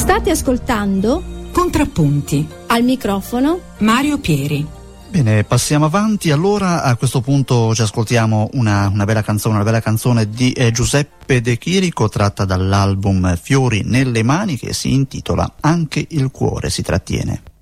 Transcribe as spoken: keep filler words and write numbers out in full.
State ascoltando Contrappunti. Al microfono Mario Pieri. Bene, passiamo avanti. Allora a questo punto ci ascoltiamo una, una bella canzone, una bella canzone di eh, Giuseppe De Chirico, tratta dall'album Fiori nelle mani, che si intitola Anche il cuore si trattiene.